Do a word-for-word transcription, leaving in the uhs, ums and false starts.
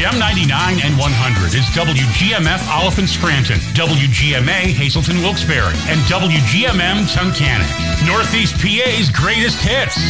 H M ninety-nine and one hundred is W G M F Oliphant Scranton, W G M A Hazleton Wilkes-Barre, and W G M M Tunkhannock. Northeast P A's greatest hits.